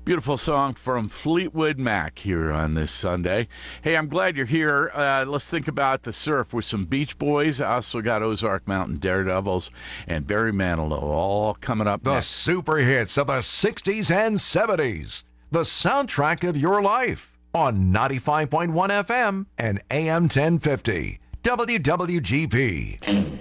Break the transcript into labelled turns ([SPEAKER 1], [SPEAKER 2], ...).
[SPEAKER 1] Beautiful song from Fleetwood Mac here on this Sunday. Hey, I'm glad you're here. Let's think about the surf with some Beach Boys. I also got Ozark Mountain Daredevils and Barry Manilow all coming up
[SPEAKER 2] The
[SPEAKER 1] next.
[SPEAKER 2] super hits of the 60s and 70s. The soundtrack of your life on 95.1 FM and AM 1050. WWGP.